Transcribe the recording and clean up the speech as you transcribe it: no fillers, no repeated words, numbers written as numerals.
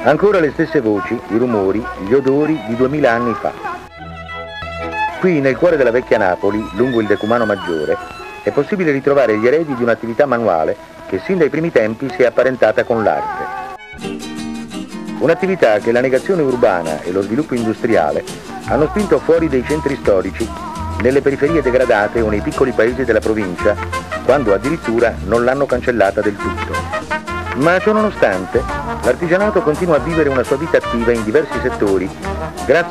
Ancora le stesse voci, i rumori, gli odori di 2000 anni fa. Qui, nel cuore della vecchia Napoli, lungo il Decumano Maggiore, è possibile ritrovare gli eredi di un'attività manuale che sin dai primi tempi si è apparentata con l'arte. Un'attività che la negazione urbana e lo sviluppo industriale hanno spinto fuori dei centri storici, nelle periferie degradate o nei piccoli paesi della provincia, quando addirittura non l'hanno cancellata del tutto. Ma ciò nonostante, l'artigianato continua a vivere una sua vita attiva in diversi settori, grazie